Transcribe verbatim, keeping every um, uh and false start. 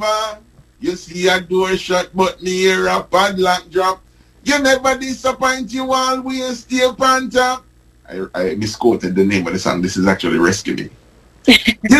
You see a door shut, but me hear a padlock drop. You never disappoint, you always stay on top. I, I misquoted the name of the song. This is actually Rescue Me. You